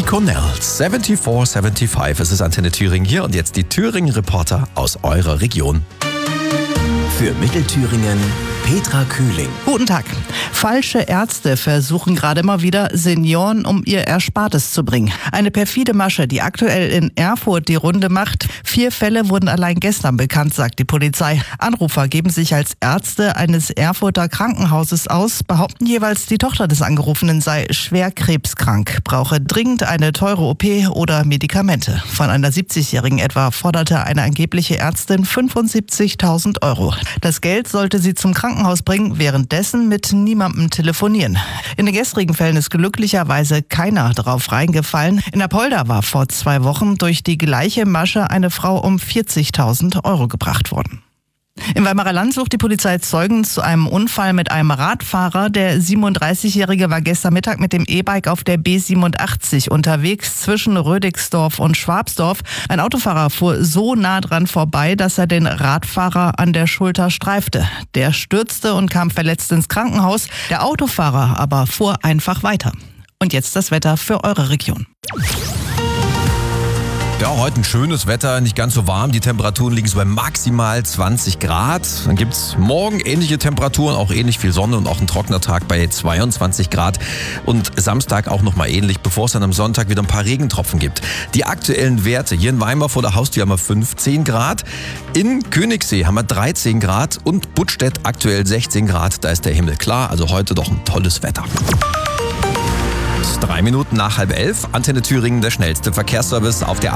Cornell, 7475. Es ist Antenne Thüringen hier und jetzt die Thüringen-Reporter aus eurer Region. Für Mittelthüringen Petra Kühling. Guten Tag. Falsche Ärzte versuchen gerade mal wieder, Senioren um ihr Erspartes zu bringen. Eine perfide Masche, die aktuell in Erfurt die Runde macht. 4 Fälle wurden allein gestern bekannt, sagt die Polizei. Anrufer geben sich als Ärzte eines Erfurter Krankenhauses aus, behaupten jeweils, die Tochter des Angerufenen sei schwer krebskrank, brauche dringend eine teure OP oder Medikamente. Von einer 70-Jährigen etwa forderte eine angebliche Ärztin 75.000 Euro. Das Geld sollte sie zum Krankenhaus bringen, währenddessen mit niemandem telefonieren. In den gestrigen Fällen ist glücklicherweise keiner drauf reingefallen. In Apolda war vor 2 Wochen durch die gleiche Masche eine Frau um 40.000 Euro gebracht worden. Im Weimarer Land sucht die Polizei Zeugen zu einem Unfall mit einem Radfahrer. Der 37-Jährige war gestern Mittag mit dem E-Bike auf der B87 unterwegs zwischen Rödigsdorf und Schwabsdorf. Ein Autofahrer fuhr so nah dran vorbei, dass er den Radfahrer an der Schulter streifte. Der stürzte und kam verletzt ins Krankenhaus. Der Autofahrer aber fuhr einfach weiter. Und jetzt das Wetter für eure Region. Ja, heute ein schönes Wetter, nicht ganz so warm. Die Temperaturen liegen so bei maximal 20 Grad. Dann gibt's morgen ähnliche Temperaturen, auch ähnlich viel Sonne und auch ein trockener Tag bei 22 Grad. Und Samstag auch nochmal ähnlich, bevor es dann am Sonntag wieder ein paar Regentropfen gibt. Die aktuellen Werte hier in Weimar vor der Haustür haben wir 15 Grad. In Königssee haben wir 13 Grad und Buttstedt aktuell 16 Grad. Da ist der Himmel klar, also heute doch ein tolles Wetter. 3 Minuten nach 10:30, Antenne Thüringen, der schnellste Verkehrsservice auf der